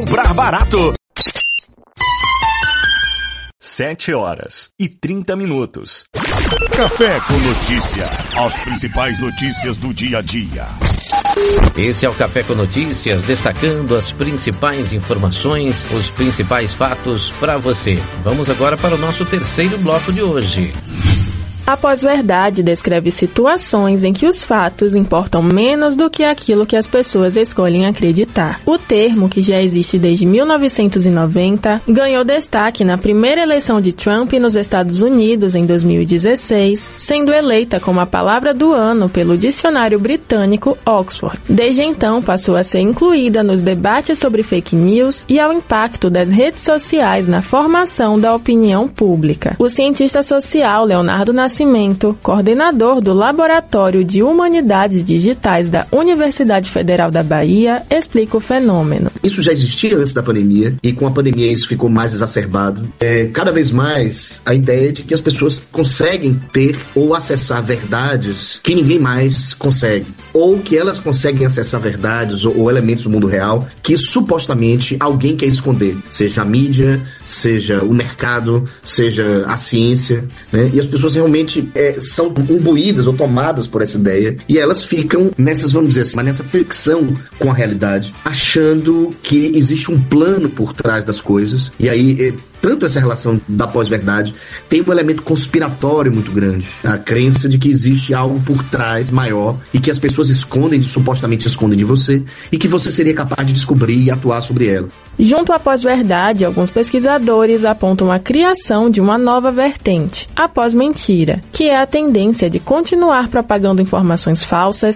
comprar barato. 7h30. Café com Notícia. As principais notícias do dia a dia. Esse é o Café com Notícias, destacando as principais informações, os principais fatos para você. Vamos agora para o nosso terceiro bloco de hoje. A pós-verdade descreve situações em que os fatos importam menos do que aquilo que as pessoas escolhem acreditar. O termo, que já existe desde 1990, ganhou destaque na primeira eleição de Trump nos Estados Unidos em 2016, sendo eleita como a palavra do ano pelo dicionário britânico Oxford. Desde então, passou a ser incluída nos debates sobre fake news e ao impacto das redes sociais na formação da opinião pública. O cientista social Leonardo Nascimento, coordenador do Laboratório de Humanidades Digitais da Universidade Federal da Bahia, explica o fenômeno. Isso já existia antes da pandemia, e com a pandemia isso ficou mais exacerbado. Cada vez mais a ideia de que as pessoas conseguem ter ou acessar verdades que ninguém mais consegue, ou que elas conseguem acessar verdades ou elementos do mundo real que supostamente alguém quer esconder, seja a mídia, seja o mercado, seja a ciência, né? E as pessoas realmente são imbuídas ou tomadas por essa ideia, e elas ficam nessas, vamos dizer assim, nessa fricção com a realidade, achando que existe um plano por trás das coisas, e aí tanto essa relação da pós-verdade tem um elemento conspiratório muito grande, a crença de que existe algo por trás maior e que as pessoas supostamente escondem de você, e que você seria capaz de descobrir e atuar sobre ela. Junto à pós-verdade, alguns pesquisadores apontam a criação de uma nova vertente, a pós-mentira, que é a tendência de continuar propagando informações falsas